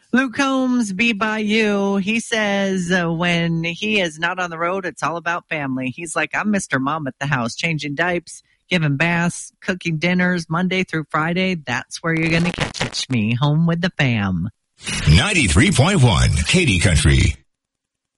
Luke Combs, Be By You. He says when he is not on the road, it's all about family. He's like, I'm Mr. Mom at the house, changing diapers, giving baths, cooking dinners Monday through Friday. That's where you're going to catch me, home with the fam. 93.1 Katy Country.